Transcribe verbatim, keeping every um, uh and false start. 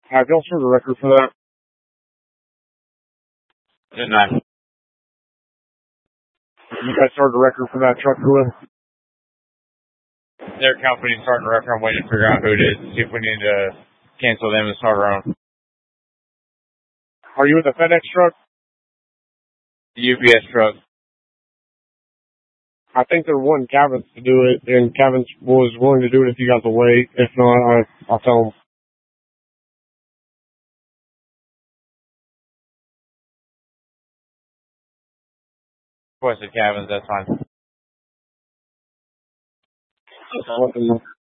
Have y'all started a record for that? Didn't I? You guys started a record for that truck with? Their company's starting a record. I'm waiting to figure out who it is. See if we need to cancel them and start our own. Are you with the FedEx truck? The U P S truck. I think they're wanting Cavins to do it, and Cavins was willing to do it if you guys will wait. If not, I, I'll tell them. Requested cabins, that's fine. I'll let them know.